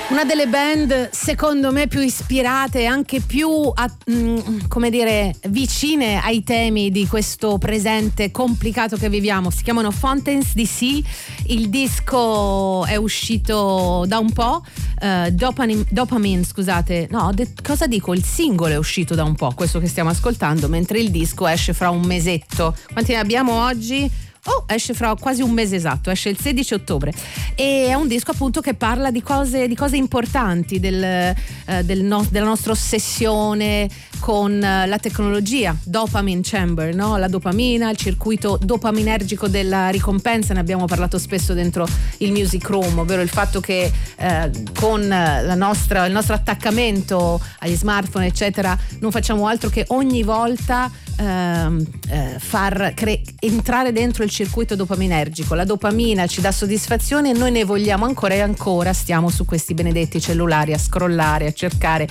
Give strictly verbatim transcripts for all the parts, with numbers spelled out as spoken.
Una delle band secondo me più ispirate e anche più a, mh, come dire vicine ai temi di questo presente complicato che viviamo. Si chiamano Fountains D C. Il disco è uscito da un po', uh, Dopamine, Dopamine scusate, no, de- cosa dico? Il singolo è uscito da un po', questo che stiamo ascoltando, mentre il disco esce fra un mesetto. Quanti ne abbiamo oggi? Oh, esce fra quasi un mese esatto, esce il sedici ottobre e è un disco appunto che parla di cose, di cose importanti del, eh, del no, della nostra ossessione con uh, la tecnologia, Dopamine Chamber, no? La dopamina, il circuito dopaminergico della ricompensa, ne abbiamo parlato spesso dentro il Music Room, ovvero il fatto che eh, con la nostra, il nostro attaccamento agli smartphone eccetera non facciamo altro che ogni volta eh, eh, far cre- entrare dentro il circuito dopaminergico. La dopamina ci dà soddisfazione e noi ne vogliamo ancora e ancora stiamo su questi benedetti cellulari a scrollare, a cercare,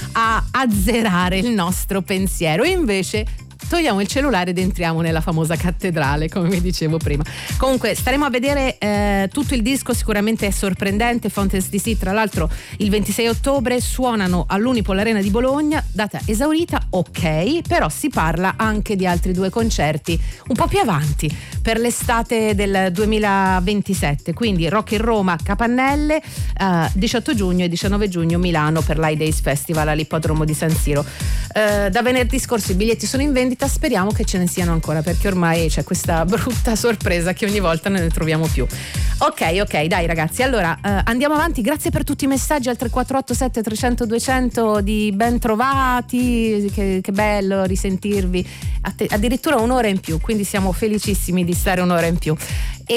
a azzerare il nostro pensiero, e invece togliamo il cellulare ed entriamo nella famosa cattedrale, come vi dicevo prima. Comunque staremo a vedere eh, tutto il disco, sicuramente è sorprendente. Fountains D C tra l'altro il ventisei ottobre suonano all'Unipol Arena di Bologna, data esaurita, ok, però si parla anche di altri due concerti un po' più avanti per l'estate del duemilaventisette, quindi Rock in Roma Capannelle, eh, diciotto giugno e diciannove giugno Milano per l'High Days Festival all'ippodromo di San Siro. Eh, da venerdì scorso i biglietti sono in vendita, speriamo che ce ne siano ancora, perché ormai c'è questa brutta sorpresa che ogni volta non ne troviamo più. Ok, ok, dai ragazzi, allora eh, andiamo avanti. Grazie per tutti i messaggi al tre quattro otto sette trecento duecento di ben trovati, che, che bello risentirvi, Att- addirittura un'ora in più, quindi siamo felicissimi di stare un'ora in più.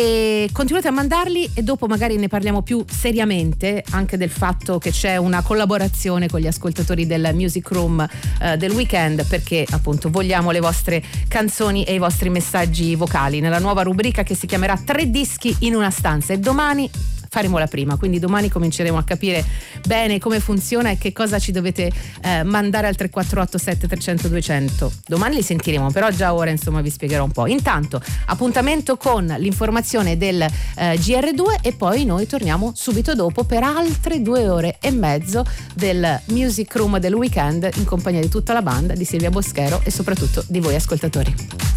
E continuate a mandarli e dopo magari ne parliamo più seriamente anche del fatto che c'è una collaborazione con gli ascoltatori del Music Room eh, del weekend, perché appunto vogliamo le vostre canzoni e i vostri messaggi vocali nella nuova rubrica che si chiamerà Tre dischi in una stanza, e domani faremo la prima, quindi domani cominceremo a capire bene come funziona e che cosa ci dovete eh, mandare al tre quattro otto sette trecento duecento. Domani li sentiremo, però già ora insomma vi spiegherò un po'. Intanto appuntamento con l'informazione del eh, G R due e poi noi torniamo subito dopo per altre due ore e mezzo del Music Room del weekend in compagnia di tutta la banda, di Silvia Boschero e soprattutto di voi ascoltatori.